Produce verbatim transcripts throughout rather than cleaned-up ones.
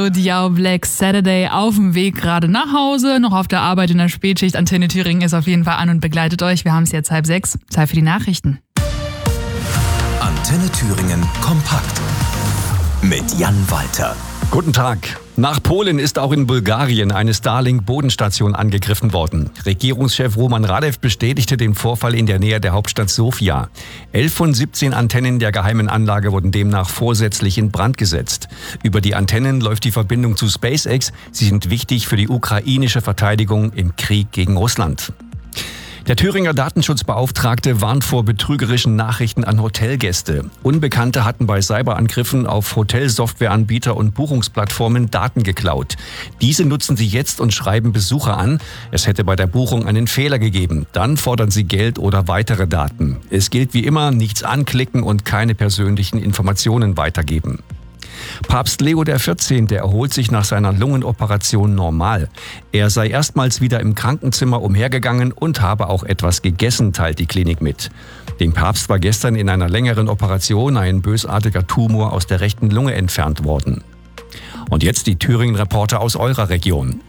Diao Black Saturday auf dem Weg gerade nach Hause, noch auf der Arbeit in der Spätschicht. Antenne Thüringen ist auf jeden Fall an und begleitet euch. Wir haben es jetzt halb sechs. Zeit für die Nachrichten. Antenne Thüringen kompakt mit Jan Walter. Guten Tag. Nach Polen ist auch in Bulgarien eine Starlink-Bodenstation angegriffen worden. Regierungschef Roman Radev bestätigte den Vorfall in der Nähe der Hauptstadt Sofia. Elf von siebzehn Antennen der geheimen Anlage wurden demnach vorsätzlich in Brand gesetzt. Über die Antennen läuft die Verbindung zu SpaceX. Sie sind wichtig für die ukrainische Verteidigung im Krieg gegen Russland. Der Thüringer Datenschutzbeauftragte warnt vor betrügerischen Nachrichten an Hotelgäste. Unbekannte hatten bei Cyberangriffen auf Hotelsoftwareanbieter und Buchungsplattformen Daten geklaut. Diese nutzen sie jetzt und schreiben Besucher an, es hätte bei der Buchung einen Fehler gegeben. Dann fordern sie Geld oder weitere Daten. Es gilt wie immer, nichts anklicken und keine persönlichen Informationen weitergeben. Papst Leo der vierzehnte erholt sich nach seiner Lungenoperation normal. Er sei erstmals wieder im Krankenzimmer umhergegangen und habe auch etwas gegessen, teilt die Klinik mit. Dem Papst war gestern in einer längeren Operation ein bösartiger Tumor aus der rechten Lunge entfernt worden. Und jetzt die Thüringen-Reporter aus eurer Region.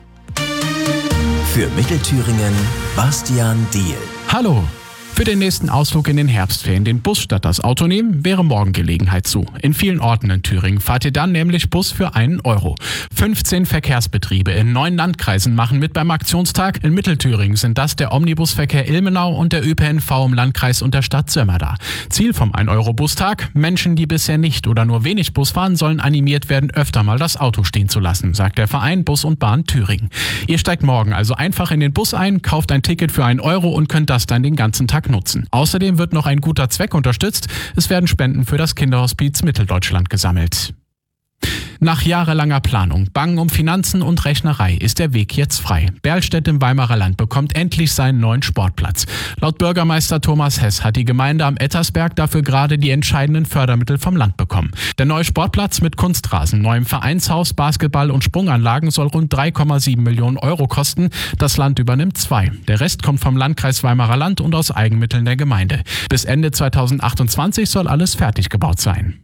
Für Mittelthüringen Bastian Diehl. Hallo! Für den nächsten Ausflug in den Herbstferien den Bus statt das Auto nehmen, wäre morgen Gelegenheit zu. In vielen Orten in Thüringen fahrt ihr dann nämlich Bus für einen Euro. fünfzehn Verkehrsbetriebe in neun Landkreisen machen mit beim Aktionstag. In Mittelthüringen sind das der Omnibusverkehr Ilmenau und der Ö P N V im Landkreis und der Stadt Sömmerda. Ziel vom ein Euro Bustag: Menschen, die bisher nicht oder nur wenig Bus fahren, sollen animiert werden, öfter mal das Auto stehen zu lassen, sagt der Verein Bus und Bahn Thüringen. Ihr steigt morgen also einfach in den Bus ein, kauft ein Ticket für einen Euro und könnt das dann den ganzen Tag nutzen. Außerdem wird noch ein guter Zweck unterstützt. Es werden Spenden für das Kinderhospiz Mitteldeutschland gesammelt. Nach jahrelanger Planung, Bangen um Finanzen und Rechnerei ist der Weg jetzt frei. Berlstedt im Weimarer Land bekommt endlich seinen neuen Sportplatz. Laut Bürgermeister Thomas Hess hat die Gemeinde am Ettersberg dafür gerade die entscheidenden Fördermittel vom Land bekommen. Der neue Sportplatz mit Kunstrasen, neuem Vereinshaus, Basketball- und Sprunganlagen soll rund drei Komma sieben Millionen Euro kosten. Das Land übernimmt zwei. Der Rest kommt vom Landkreis Weimarer Land und aus Eigenmitteln der Gemeinde. Bis Ende zweitausendachtundzwanzig soll alles fertig gebaut sein.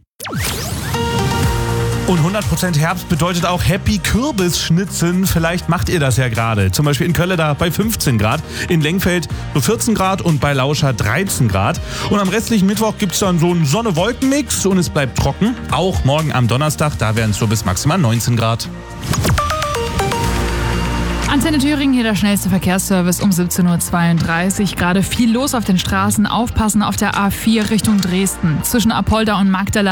Und hundert Prozent Herbst bedeutet auch Happy Kürbisschnitzen. Vielleicht macht ihr das ja gerade. Zum Beispiel in Kölle da bei fünfzehn Grad, in Lengfeld so vierzehn Grad und bei Lauscha dreizehn Grad. Und am restlichen Mittwoch gibt es dann so einen Sonne-Wolken-Mix und es bleibt trocken. Auch morgen am Donnerstag, da werden es so bis maximal neunzehn Grad. Antenne Thüringen, hier der schnellste Verkehrsservice um siebzehn Uhr zweiunddreißig. Gerade viel los auf den Straßen. Aufpassen auf der A vier Richtung Dresden. Zwischen Apolda und Magdala